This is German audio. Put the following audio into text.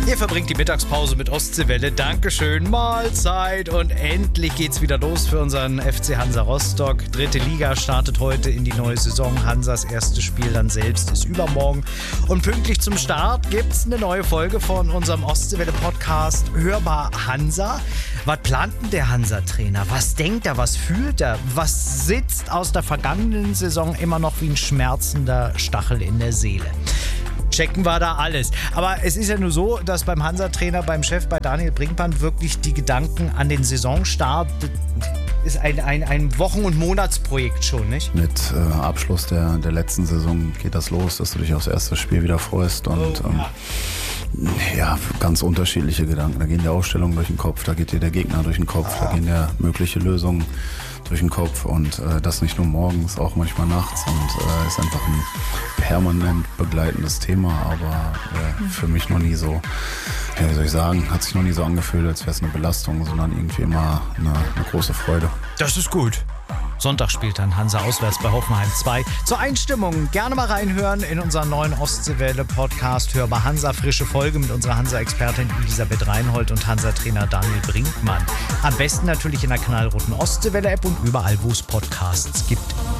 Ihr verbringt die Mittagspause mit Ostseewelle. Dankeschön, Mahlzeit. Und endlich geht's wieder los für unseren FC Hansa Rostock. 3. Liga startet heute in die neue Saison. Hansas erstes Spiel dann selbst ist übermorgen. Und pünktlich zum Start gibt's eine neue Folge von unserem Ostseewelle-Podcast Hörbar Hansa. Was plant denn der Hansa-Trainer? Was denkt er? Was fühlt er? Was sitzt aus der vergangenen Saison immer noch wie ein schmerzender Stachel in der Seele? Checken wir da alles. Aber es ist ja nur so, dass beim Hansa-Trainer, beim Chef, bei Daniel Brinkmann wirklich die Gedanken an den Saisonstart ist ein Wochen- und Monatsprojekt schon, nicht? Mit Abschluss der letzten Saison geht das los, dass du dich aufs erste Spiel wieder freust und ja, ganz unterschiedliche Gedanken. Da gehen die Ausstellungen durch den Kopf, da geht dir der Gegner durch den Kopf, da gehen ja mögliche Lösungen durch den Kopf und das nicht nur morgens, auch manchmal nachts und ist einfach ein permanent begleitendes Thema, aber für mich noch nie so, ja, wie soll ich sagen, hat sich noch nie so angefühlt, als wäre es eine Belastung, sondern irgendwie immer eine große Freude. Das ist gut. Sonntag spielt dann Hansa auswärts bei Hoffenheim 2. Zur Einstimmung gerne mal reinhören in unseren neuen Ostseewelle-Podcast Hörbar Hansa. Frische Folge mit unserer Hansa-Expertin Elisabeth Reinhold und Hansa-Trainer Daniel Brinkmann. Am besten natürlich in der knallroten Ostseewelle-App und überall, wo es Podcasts gibt.